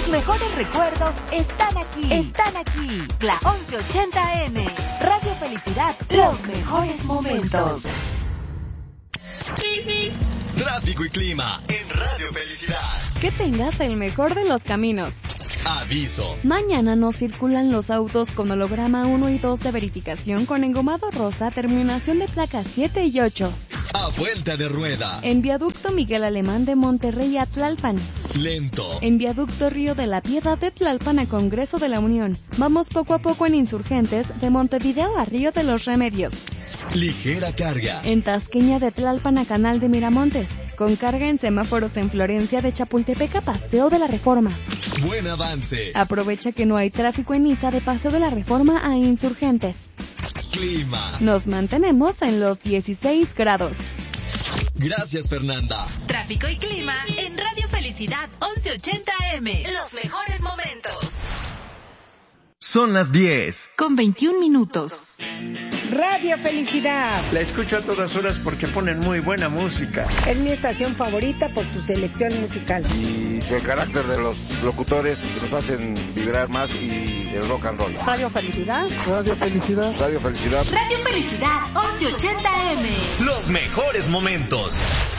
Tus mejores recuerdos están aquí. La 1180M. Radio Felicidad, los mejores momentos. Tráfico y clima en Radio Felicidad. Que tengas el mejor de los caminos. Aviso. Mañana no circulan los autos con holograma 1 y 2 de verificación con engomado rosa, terminación de placas 7 y 8. A vuelta de rueda. En viaducto Miguel Alemán de Monterrey a Tlalpan. Lento. En viaducto Río de la Piedad de Tlalpan a Congreso de la Unión. Vamos poco a poco en Insurgentes de Montevideo a Río de los Remedios. Ligera carga. En Tasqueña de Tlalpan a Canal de Miramontes. Con carga en semáforos en Florencia de Chapultepec a Paseo de la Reforma. Buen avance. Aprovecha que no hay tráfico en Niza de Paseo de la Reforma a Insurgentes. Clima. Nos mantenemos en los 16 grados. Gracias, Fernanda. Tráfico y clima en Radio Felicidad 1180M. Los mejores momentos. Son las 10. Con 21 minutos. Radio Felicidad. La escucho a todas horas porque ponen muy buena música. Es mi estación favorita por su selección musical. Y el carácter de los locutores que nos hacen vibrar más y el rock and roll. Radio Felicidad. Radio Felicidad. Radio Felicidad. Radio Felicidad 1180M. Los mejores momentos.